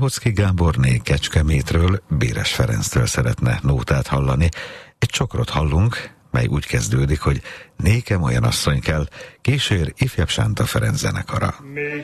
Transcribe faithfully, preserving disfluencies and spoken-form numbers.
Lehocki Gáborné Kecskemétről, Béres Ferenctől szeretne nótát hallani. Egy csokrot hallunk, mely úgy kezdődik, hogy nékem olyan asszony kell, Kísér ifjabb Sánta Ferenc zenekara.